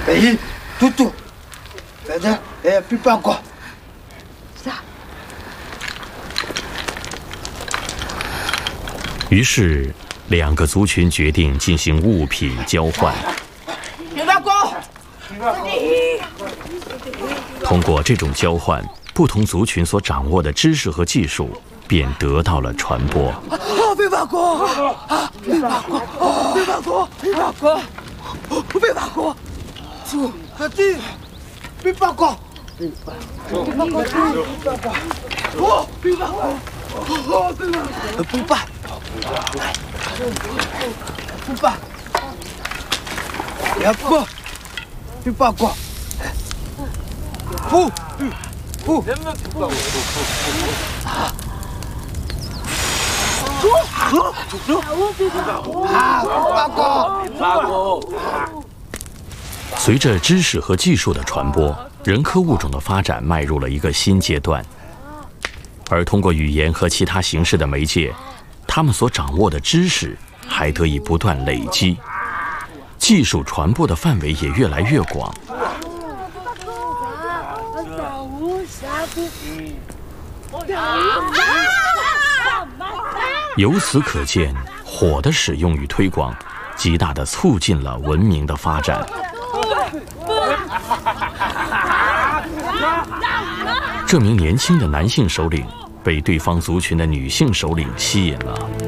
哎，嘟嘟，反正别八卦。 是啊。 于是，两个族群决定进行物品交换。 别八卦。 通过这种交换，不同族群所掌握的知识和技术便得到了传播。 别八卦！别八卦！别八卦！别八卦！别八卦！小弟，别八卦！别八卦！别八卦！别八卦！不办！不办！别不！别八卦！不！不！ 随着知识和技术的传播，人科物种的发展迈入了一个新阶段。而通过语言和其他形式的媒介，他们所掌握的知识还得以不断累积，技术传播的范围也越来越广。由此可见，火的使用与推广，极大地促进了文明的发展。这名年轻的男性首领被对方族群的女性首领吸引了。